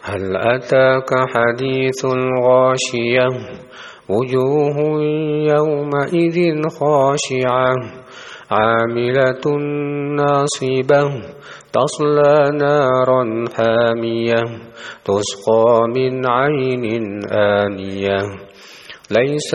هل أتاك حديث الغاشية وجوه يومئذ خاشعة عاملة ناصبة تصلى نارا حامية تسقى من عين آنية ليس